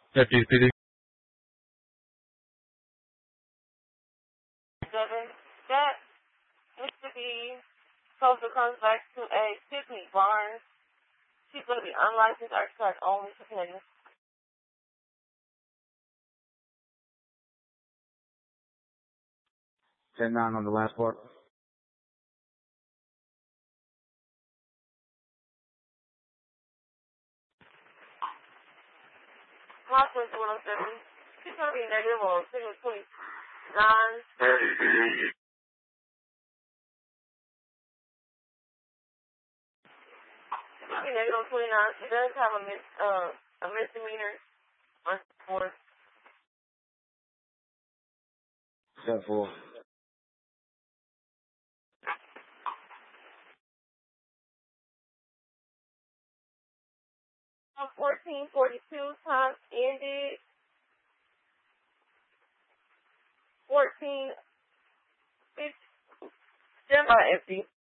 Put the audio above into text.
FTPD. That Mr. B poster comes back to a Tiffany Barnes. She's going to be unlicensed architect only for Penny. 10-9 on the last part. Hospital 107. She's going to be negative on signal 29. Negative 29. She does have a misdemeanor on board. Step 4. On 1442, time ended. 1450. Empty.